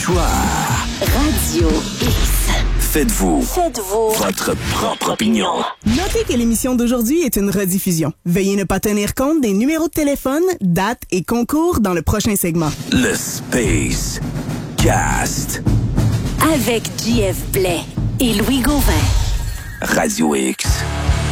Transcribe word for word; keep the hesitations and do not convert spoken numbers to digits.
Histoire. Radio X. Faites-vous. Faites-vous. Votre propre opinion. Notez que l'émission d'aujourd'hui est une rediffusion. Veuillez ne pas tenir compte des numéros de téléphone, dates et concours dans le prochain segment. Le Space Cast. Avec J F Blais et Louis Gauvin. Radio X.